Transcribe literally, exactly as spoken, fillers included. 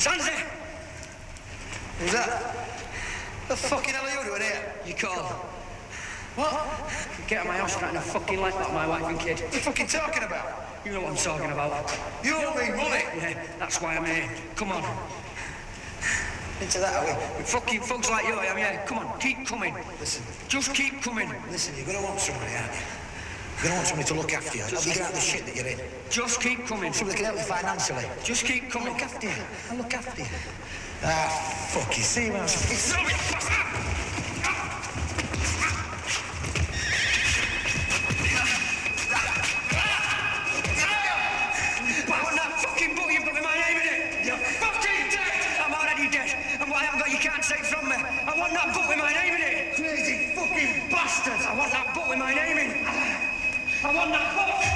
Tansy! Who's that? The fucking hell are you doing here? You call. What? Get out of my house trying to fucking like that, my wife and kid. What are you fucking talking about? You know what I'm talking about. You owe me money. Yeah, that's why I'm here. Come on. Into that, are we? Fucking thugs like you, I am, yeah. Come on, keep coming. Listen. Just keep coming. Listen, you're gonna want somebody, aren't you? You're gonna want somebody to look after you. Help you get out of the shit that you're in. Just keep coming. Somebody that can help you financially. Just keep coming. I'll look after you. I'll look after you. Ah, fuck you. See what I'm saying? I want that fucking book you've got with my name in it. You're fucking dead. I'm already dead. And what I haven't got you can't take from me. I want that book with my name in it. Crazy fucking bastard. I want that book with my name in. I want that book.